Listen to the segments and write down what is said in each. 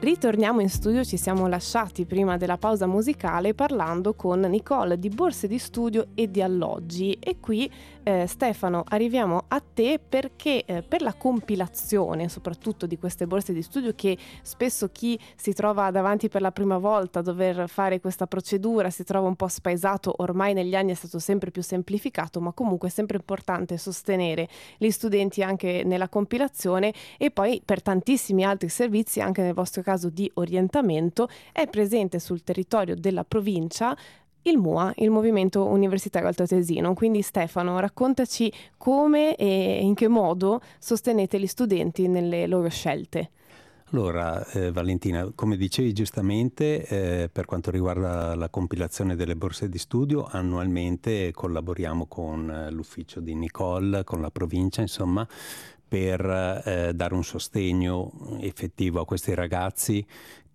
Ritorniamo in studio, ci siamo lasciati prima della pausa musicale parlando con Nicole di borse di studio e di alloggi, e qui Stefano arriviamo a te perché per la compilazione soprattutto di queste borse di studio, che spesso chi si trova davanti per la prima volta a dover fare questa procedura si trova un po' spaesato, ormai negli anni è stato sempre più semplificato, ma comunque è sempre importante sostenere gli studenti anche nella compilazione, e poi per tantissimi altri servizi, anche nel vostro caso di orientamento, è presente sul territorio della provincia il MUA, il Movimento Universitario Altoatesino. Quindi Stefano, raccontaci come e in che modo sostenete gli studenti nelle loro scelte. Allora, Valentina, come dicevi giustamente, per quanto riguarda la compilazione delle borse di studio, annualmente collaboriamo con l'ufficio di Nicole, con la provincia, insomma, per dare un sostegno effettivo a questi ragazzi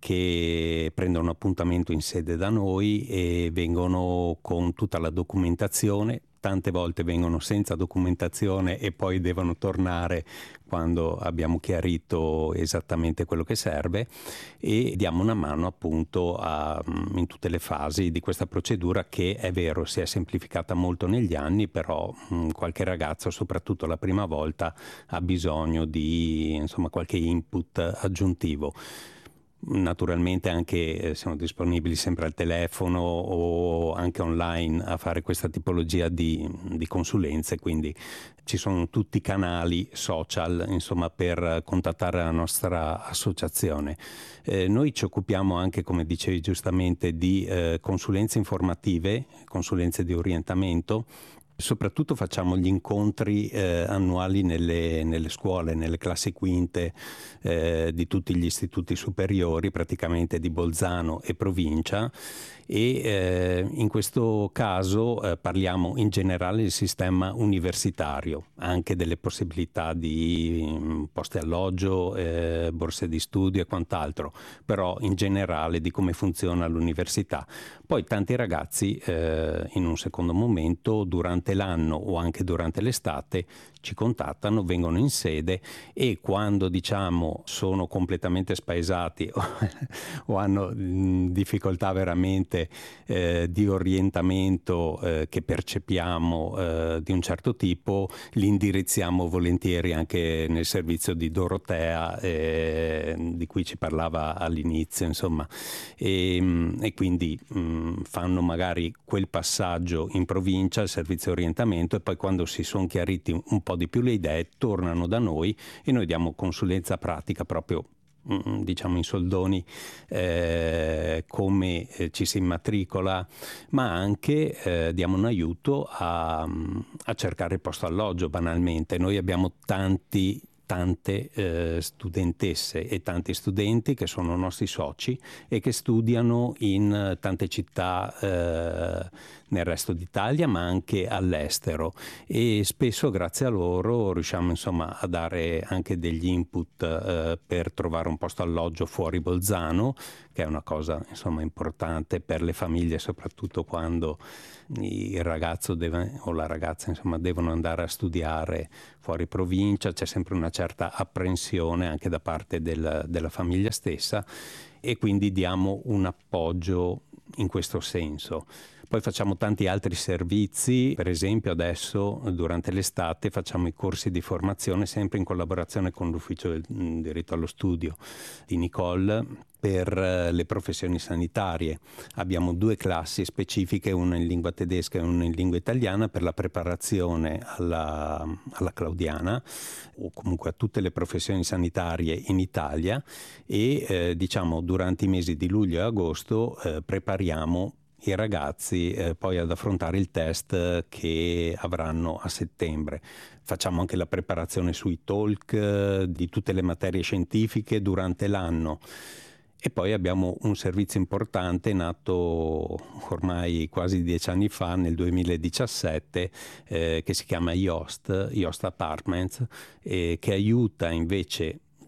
che prendono appuntamento in sede da noi e vengono con tutta la documentazione. Tante volte vengono senza documentazione e poi devono tornare quando abbiamo chiarito esattamente quello che serve, e diamo una mano appunto in tutte le fasi di questa procedura, che è vero si è semplificata molto negli anni, però qualche ragazzo, soprattutto la prima volta, ha bisogno di qualche input aggiuntivo. Naturalmente anche siamo disponibili sempre al telefono o anche online a fare questa tipologia di consulenze, quindi ci sono tutti i canali social per contattare la nostra associazione. Noi ci occupiamo anche, come dicevi giustamente, di consulenze informative, consulenze di orientamento. Soprattutto facciamo gli incontri annuali nelle scuole, nelle classi quinte di tutti gli istituti superiori, praticamente di Bolzano e provincia, e in questo caso parliamo in generale del sistema universitario, anche delle possibilità di posti alloggio, borse di studio e quant'altro, però in generale di come funziona l'università. Poi tanti ragazzi in un secondo momento, durante l'anno o anche durante l'estate, ci contattano, vengono in sede, e quando sono completamente spaesati o hanno difficoltà veramente di orientamento che percepiamo di un certo tipo, li indirizziamo volentieri anche nel servizio di Dorotea, di cui ci parlava all'inizio, e quindi fanno magari quel passaggio in provincia al servizio orientamento, e poi quando si sono chiariti un po' di più le idee tornano da noi e noi diamo consulenza pratica proprio in soldoni, come ci si immatricola, ma anche diamo un aiuto a cercare il posto alloggio. Banalmente noi abbiamo tante studentesse e tanti studenti che sono nostri soci e che studiano in tante città nel resto d'Italia, ma anche all'estero, e spesso grazie a loro riusciamo a dare anche degli input per trovare un posto alloggio fuori Bolzano, che è una cosa importante per le famiglie, soprattutto quando il ragazzo o la ragazza devono andare a studiare fuori provincia. C'è sempre una certa apprensione anche da parte della famiglia stessa, e quindi diamo un appoggio in questo senso. Poi facciamo tanti altri servizi, per esempio adesso durante l'estate facciamo i corsi di formazione sempre in collaborazione con l'ufficio del diritto allo studio di Nicole per le professioni sanitarie. Abbiamo 2 classi specifiche, una in lingua tedesca e una in lingua italiana, per la preparazione alla Claudiana o comunque a tutte le professioni sanitarie in Italia, e durante i mesi di luglio e agosto prepariamo i ragazzi poi ad affrontare il test che avranno a settembre. Facciamo anche la preparazione sui talk di tutte le materie scientifiche durante l'anno. E poi abbiamo un servizio importante nato ormai quasi 10 anni fa, nel 2017, che si chiama IOST Apartments, che aiuta invece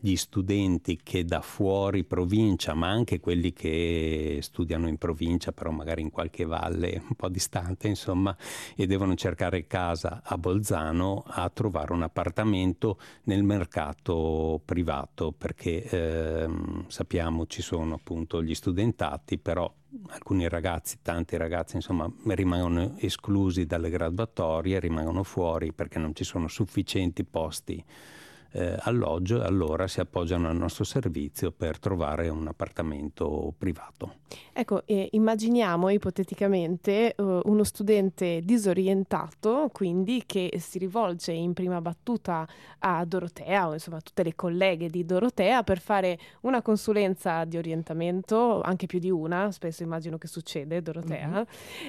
gli studenti che da fuori provincia, ma anche quelli che studiano in provincia, però magari in qualche valle un po' distante, insomma, e devono cercare casa a Bolzano, a trovare un appartamento nel mercato privato, perché sappiamo ci sono appunto gli studentati, però alcuni ragazzi, tanti ragazzi, insomma, rimangono esclusi dalle graduatorie, rimangono fuori perché non ci sono sufficienti posti alloggio, e allora si appoggiano al nostro servizio per trovare un appartamento privato. Ecco, immaginiamo ipoteticamente uno studente disorientato, quindi che si rivolge in prima battuta a Dorotea o insomma a tutte le colleghe di Dorotea per fare una consulenza di orientamento, anche più di una, spesso immagino che succede, Dorotea,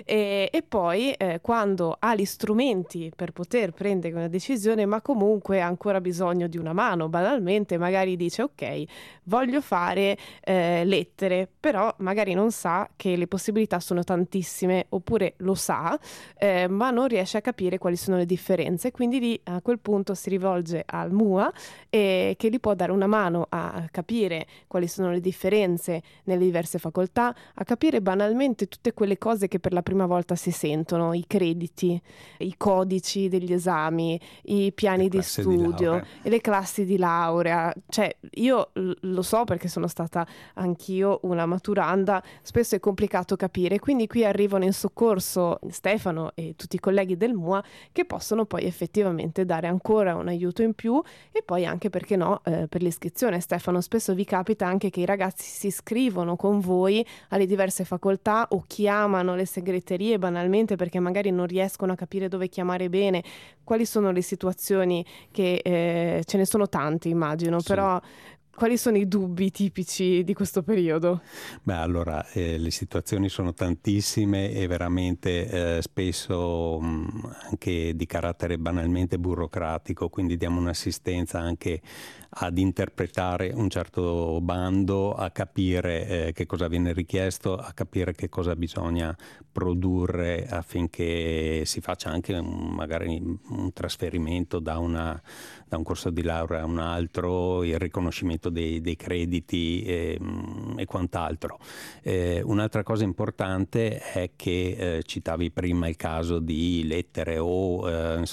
e poi quando ha gli strumenti per poter prendere una decisione, ma comunque ha ancora bisogno di una mano, banalmente magari dice ok, voglio fare lettere, però magari non sa che le possibilità sono tantissime, oppure lo sa, ma non riesce a capire quali sono le differenze, quindi lì a quel punto si rivolge al MUA che gli può dare una mano a capire quali sono le differenze nelle diverse facoltà, a capire banalmente tutte quelle cose che per la prima volta si sentono, i crediti, i codici degli esami, i piani di studio e le classi di laurea. Cioè, io lo so perché sono stata anch'io una maturanda, spesso è complicato capire, quindi qui arrivano in soccorso Stefano e tutti i colleghi del MUA che possono poi effettivamente dare ancora un aiuto in più, e poi anche, perché no, per l'iscrizione. Stefano, spesso vi capita anche che i ragazzi si iscrivono con voi alle diverse facoltà o chiamano le segreterie banalmente perché magari non riescono a capire dove chiamare bene. Quali sono le situazioni che ce ne sono tante, immagino, sì. Però quali sono i dubbi tipici di questo periodo? Beh, allora, le situazioni sono tantissime e veramente spesso anche di carattere banalmente burocratico, quindi diamo un'assistenza anche ad interpretare un certo bando, a capire che cosa viene richiesto, a capire che cosa bisogna produrre affinché si faccia anche magari un trasferimento da un corso di laurea a un altro, il riconoscimento dei crediti e quant'altro. Un'altra cosa importante è che citavi prima il caso di lettere o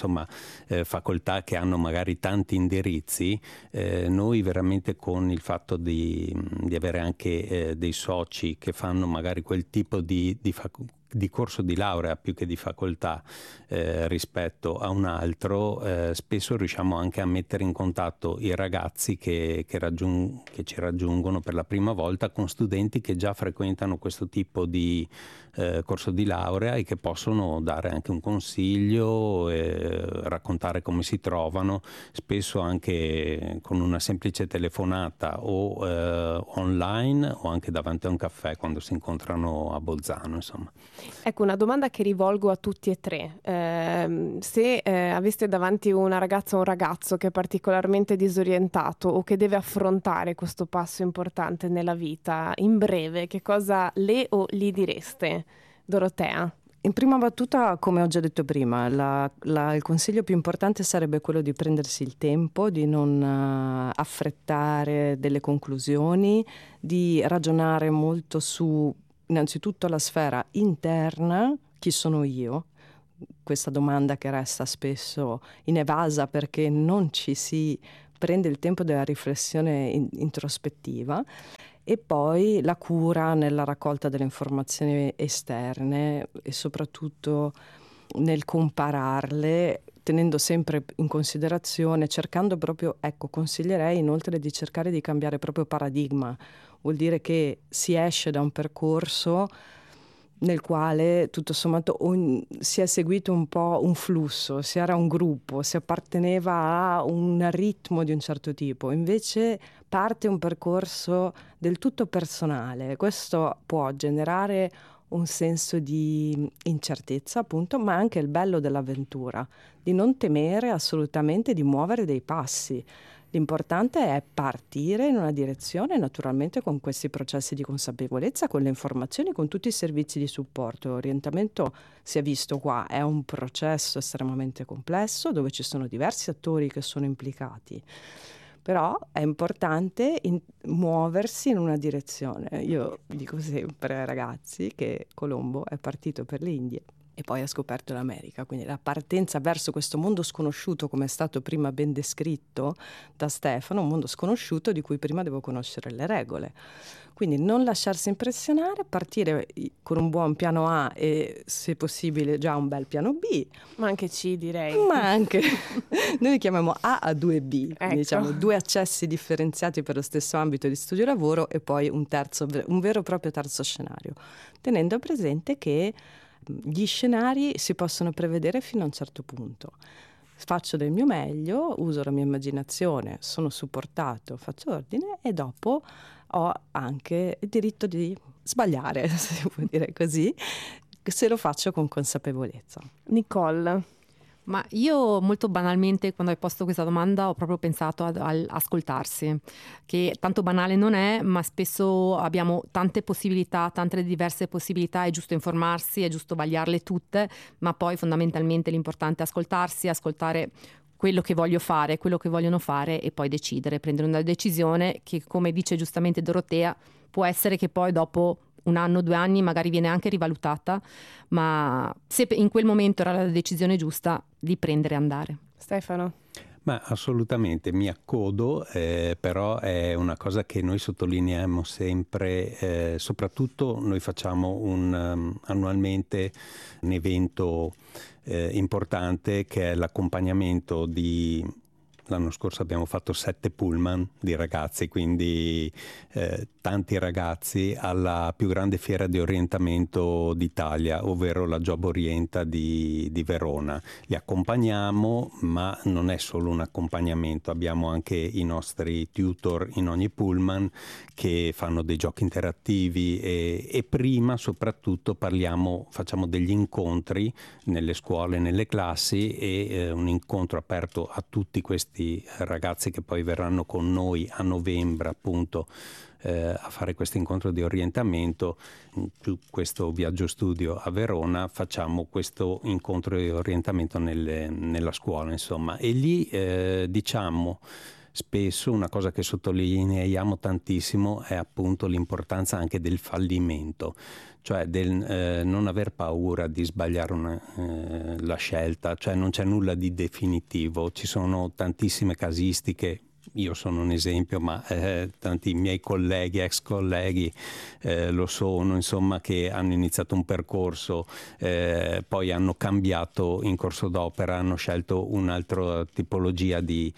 facoltà che hanno magari tanti indirizzi. Noi veramente, con il fatto di avere anche dei soci che fanno magari quel tipo di corso di laurea più che di facoltà rispetto a un altro, spesso riusciamo anche a mettere in contatto i ragazzi che ci raggiungono per la prima volta con studenti che già frequentano questo tipo di corso di laurea e che possono dare anche un consiglio, raccontare come si trovano, spesso anche con una semplice telefonata o online o anche davanti a un caffè quando si incontrano a Bolzano, insomma. Ecco, una domanda che rivolgo a tutti e tre. Se aveste davanti una ragazza o un ragazzo che è particolarmente disorientato o che deve affrontare questo passo importante nella vita, in breve, che cosa le o gli direste? Dorotea? In prima battuta, come ho già detto prima, il consiglio più importante sarebbe quello di prendersi il tempo, di non affrettare delle conclusioni, di ragionare molto su innanzitutto la sfera interna, chi sono io? Questa domanda che resta spesso inevasa perché non ci si prende il tempo della riflessione introspettiva, e poi la cura nella raccolta delle informazioni esterne e soprattutto nel compararle, tenendo sempre in considerazione, cercando proprio, consiglierei inoltre di cercare di cambiare proprio paradigma. Vuol dire che si esce da un percorso nel quale tutto sommato si è seguito un po' un flusso, si era un gruppo, si apparteneva a un ritmo di un certo tipo, invece parte un percorso del tutto personale. Questo può generare un senso di incertezza, appunto, ma anche il bello dell'avventura, di non temere assolutamente di muovere dei passi. L'importante è partire in una direzione, naturalmente con questi processi di consapevolezza, con le informazioni, con tutti i servizi di supporto. L'orientamento, si è visto qua, è un processo estremamente complesso dove ci sono diversi attori che sono implicati. Però è importante muoversi in una direzione. Io dico sempre ai ragazzi che Colombo è partito per le Indie e poi ha scoperto l'America, quindi la partenza verso questo mondo sconosciuto, come è stato prima ben descritto da Stefano, un mondo sconosciuto di cui prima devo conoscere le regole. Quindi non lasciarsi impressionare, partire con un buon piano A e se possibile già un bel piano B. Ma anche C, direi. Ma anche, noi li chiamiamo A a 2B, Ecco. diciamo 2 accessi differenziati per lo stesso ambito di studio-lavoro e poi un vero e proprio terzo scenario, tenendo presente che gli scenari si possono prevedere fino a un certo punto. Faccio del mio meglio, uso la mia immaginazione, sono supportato, faccio ordine e dopo ho anche il diritto di sbagliare, se si può dire così, se lo faccio con consapevolezza. Nicole. Ma io molto banalmente, quando hai posto questa domanda, ho proprio pensato ad ascoltarsi, che tanto banale non è, ma spesso abbiamo tante possibilità, tante diverse possibilità, è giusto informarsi, è giusto vagliarle tutte, ma poi fondamentalmente l'importante è ascoltarsi, ascoltare quello che voglio fare, quello che vogliono fare e poi decidere, prendere una decisione che, come dice giustamente Dorotea, può essere che poi dopo 1 anno, 2 anni magari viene anche rivalutata, ma se in quel momento era la decisione giusta, di prendere e andare. Stefano? Ma assolutamente, mi accodo, però è una cosa che noi sottolineiamo sempre, soprattutto noi facciamo annualmente un evento importante che è l'accompagnamento di... L'anno scorso abbiamo fatto 7 pullman di ragazzi, quindi tanti ragazzi alla più grande fiera di orientamento d'Italia, ovvero la Job Orienta di Verona. Li accompagniamo, ma non è solo un accompagnamento, abbiamo anche i nostri tutor in ogni pullman che fanno dei giochi interattivi e prima soprattutto facciamo degli incontri nelle scuole, nelle classi e un incontro aperto a tutti questi ragazzi che poi verranno con noi a novembre appunto a fare questo incontro di orientamento, più questo viaggio studio a Verona, facciamo questo incontro di orientamento nella scuola, insomma, e lì diciamo spesso una cosa che sottolineiamo tantissimo è appunto l'importanza anche del fallimento, cioè del non aver paura di sbagliare la scelta, cioè non c'è nulla di definitivo, ci sono tantissime casistiche. Io sono un esempio, ma tanti miei colleghi, ex colleghi lo sono, insomma, che hanno iniziato un percorso, poi hanno cambiato in corso d'opera, hanno scelto un'altra tipologia di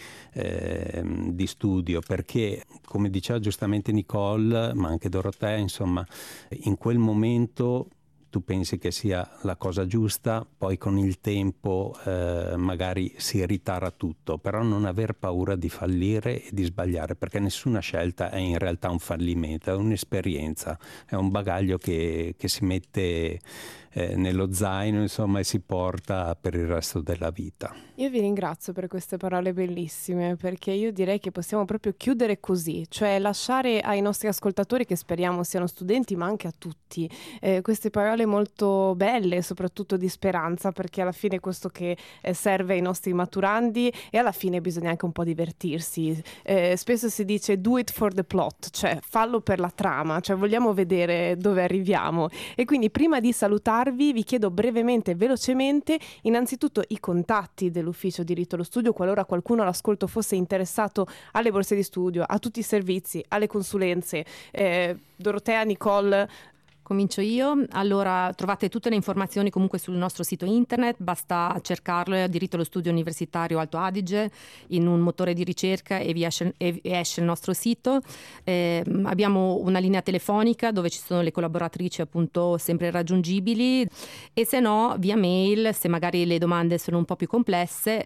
studio, perché come diceva giustamente Nicole, ma anche Dorotea, insomma, in quel momento tu pensi che sia la cosa giusta, poi con il tempo magari si ritara tutto, però non aver paura di fallire e di sbagliare, perché nessuna scelta è in realtà un fallimento, è un'esperienza, è un bagaglio che si mette nello zaino, insomma, e si porta per il resto della vita. Io vi ringrazio per queste parole bellissime, perché io direi che possiamo proprio chiudere così, cioè lasciare ai nostri ascoltatori, che speriamo siano studenti, ma anche a tutti, queste parole molto belle, soprattutto di speranza, perché alla fine è questo che serve ai nostri maturandi, e alla fine bisogna anche un po' divertirsi. Spesso si dice do it for the plot, cioè fallo per la trama, cioè vogliamo vedere dove arriviamo. E quindi prima di salutarvi vi chiedo brevemente e velocemente innanzitutto i contatti dell'Ufficio Diritto allo Studio, qualora qualcuno all'ascolto fosse interessato alle borse di studio, a tutti i servizi, alle consulenze. Dorotea, Nicole... Comincio io. Allora, trovate tutte le informazioni comunque sul nostro sito internet, basta cercarlo, Diritto allo Studio Universitario Alto Adige, in un motore di ricerca e esce il nostro sito. Abbiamo una linea telefonica dove ci sono le collaboratrici appunto sempre raggiungibili, e se no via mail, se magari le domande sono un po' più complesse,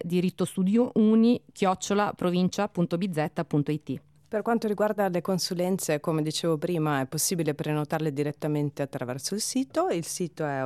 dirittostudio@provincia.bz.it. Per quanto riguarda le consulenze, come dicevo prima, è possibile prenotarle direttamente attraverso il sito. Il sito è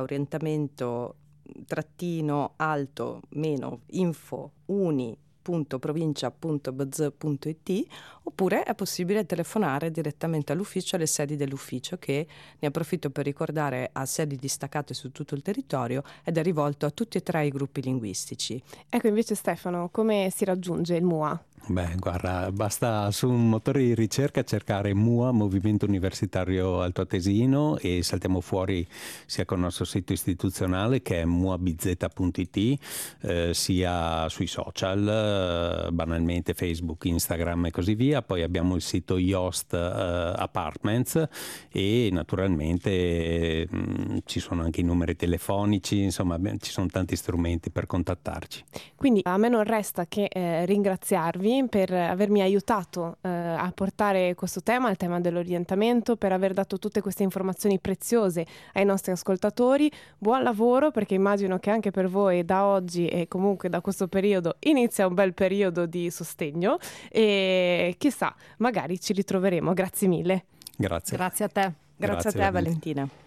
orientamento-alto-info-uni.provincia.bz.it, oppure è possibile telefonare direttamente all'ufficio, alle sedi dell'ufficio, che, ne approfitto per ricordare, ha sedi distaccate su tutto il territorio ed è rivolto a tutti e 3 i gruppi linguistici. Ecco, invece Stefano, come si raggiunge il MUA? Beh, guarda, basta su un motore di ricerca cercare MUA, Movimento Universitario Altoatesino, e saltiamo fuori sia con il nostro sito istituzionale, che è muabz.it, sia sui social, banalmente Facebook, Instagram e così via. Poi abbiamo il sito Yoast Apartments, e naturalmente ci sono anche i numeri telefonici, insomma ci sono tanti strumenti per contattarci. Quindi a me non resta che ringraziarvi per avermi aiutato a portare questo tema, il tema dell'orientamento, per aver dato tutte queste informazioni preziose ai nostri ascoltatori. Buon lavoro, perché immagino che anche per voi da oggi e comunque da questo periodo inizia un bel periodo di sostegno, e chissà, magari ci ritroveremo. Grazie mille. Grazie. Grazie a te. Grazie a te, Valentina.